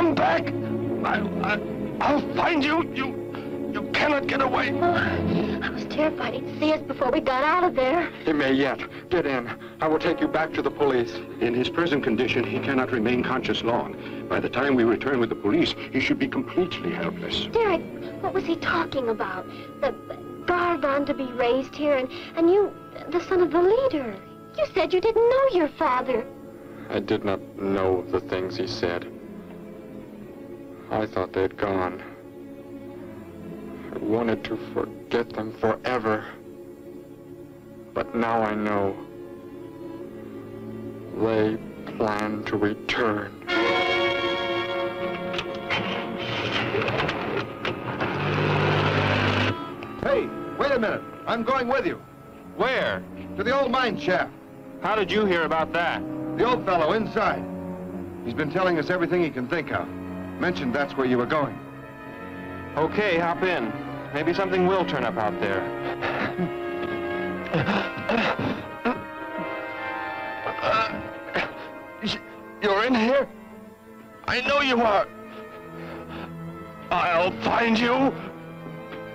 Come back! I'll find you. You cannot get away. Oh, I was terrified he'd see us before we got out of there. He may yet. Get in. I will take you back to the police. In his present condition, he cannot remain conscious long. By the time we return with the police, he should be completely helpless. Derek, what was he talking about? The Gargon to be raised here, and you, the son of the leader. You said you didn't know your father. I did not know the things he said. I thought they'd gone. I wanted to forget them forever. But now I know. They plan to return. Hey, wait a minute. I'm going with you. Where? To the old mine shaft. How did you hear about that? The old fellow inside. He's been telling us everything he can think of. Mentioned that's where you were going. Okay, hop in. Maybe something will turn up out there. You're in here? I know you are. I'll find you.